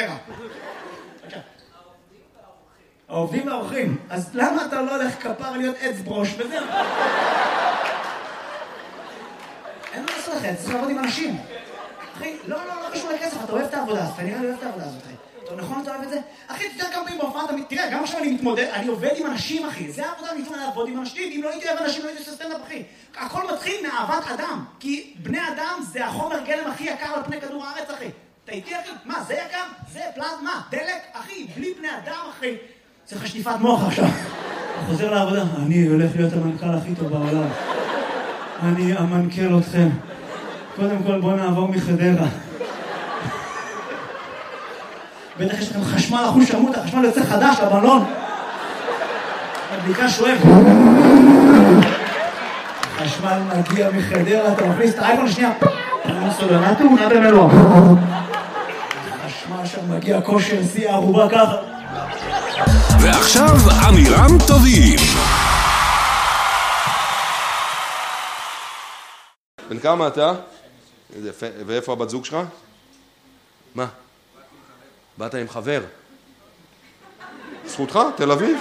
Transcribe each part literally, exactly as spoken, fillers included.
קריירה. העובדים והאורחים. אז למה אתה לא הולך כפר להיות עץ ברוש וזהו? אין מה לעשות לכם, צריך לעבוד עם אנשים. אחי, לא, לא, לא קשור לכסף, אתה אוהב את העבודה, אתה נראה לי אוהב את העבודה הזאת, אחי. אתה נכון, אתה אוהב את זה? אחי, אתה יודע כמה פעמים בהופעה, תראה, גם עכשיו אני מתמודד, אני עובד עם אנשים, אחי. זה העבודה, אני מתמודד לעבוד עם אנשים. אם לא הייתי אוהב אנשים, לא הייתי עושה סטנדאפ, אחי. הכל מתחיל מאהבת אדם. כי בני אדם זה החומר גלם הכי יקר על פני כדור הארץ, אחי. אתה איתי, אחי? מה, זה יקר? זה פלזמה, דלק, אחי, בלי בני אדם, אחי. צריך שטיפת מוח עכשיו. חוזר לעבודה, אני הולך להיות המנכ"ל הכי טוב בעולם. אני אמנכ"ל אתכם. קודם כל בוא נעבור מחדרה. בטח יש לכם חשמל אחוז שמות, החשמל יוצא חדש לבלון. הבדיקה שואב. חשמל מגיע מחדרה, אתה מכניס את האייפון השנייה. סולנה תאונה במלוא. חשמל שם מגיע כושר, שיא הערובה ככה. ועכשיו אמירם טובים. בן כמה אתה? ואיפה הבת זוג שלך? מה? באת עם חבר. זכותך? תל אביב?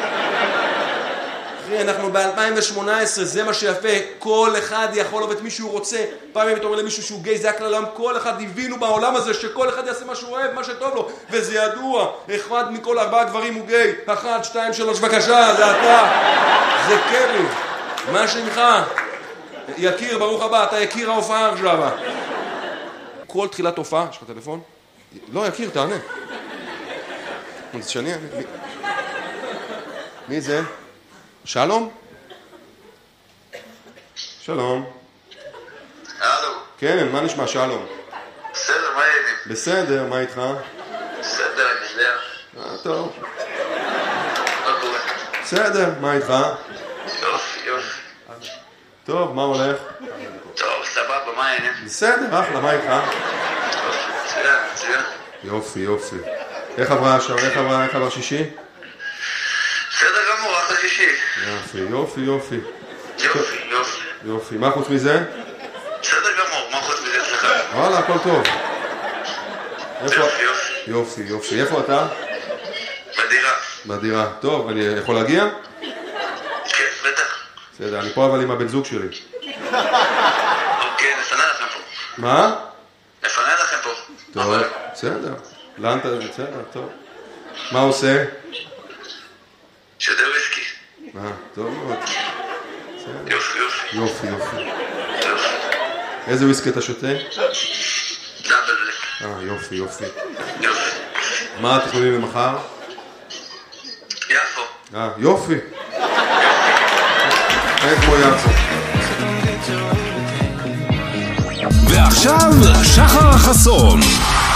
אחי, אנחנו ב-אלפיים ושמונה עשרה, זה מה שיפה. כל אחד יכול לעבוד מי שהוא רוצה. פעם אם אתה אומר למישהו שהוא גיי, זה הכלל העולם. כל אחד הבינו בעולם הזה שכל אחד יעשה מה שהוא אוהב, מה שטוב לו. וזה ידוע. אחד מכל ארבעה גברים הוא גיי. אחת, שתיים, שלוש, בבקשה, זה אתה. זה קרי. מה שמך? יקיר, ברוך הבא, אתה יקיר ההופעה עכשיו. כל תחילת הופעה, יש לך טלפון? לא, יקיר, תענה. זה שני, אני... מי זה? שלום? שלום. הלו. כן, מה נשמע, שלום? בסדר, מה העניינים? בסדר, מה איתך? בסדר, אני יודע. אה, טוב. מה קורה? בסדר, מה איתך? יופי, יופי. טוב, מה הולך? טוב, סבבה, מה העניינים? בסדר, אחלה, מה איתך? מצוין, מצוין. יופי, יופי. איך עברה עכשיו? איך עברה? איך עבר שישי? בסדר גמור, אחלה שישי. יופי, יופי, יופי. יופי, יופי. יופי, מה חוץ מזה? בסדר גמור, מה חוץ מזה אצלך? וואלה, הכל טוב. יופי, יופי. יופי, יופי. איפה אתה? בדירה. בדירה. טוב, אני יכול להגיע? כן, בטח. בסדר, אני פה אבל עם הבן זוג שלי. אוקיי, נפנה לכם פה. מה? נפנה לכם פה. טוב, בסדר. לאן אתה... בסדר, טוב. מה עושה? שותה וויסקי. אה, טוב מאוד. יופי, יופי. יופי, יופי. יופי. איזה וויסקי אתה שותה? דאבל בלק. אה, יופי, יופי. יופי. מה התכנונים למחר? יפו. אה, יופי. איך כמו יפו. ועכשיו שחר חסון.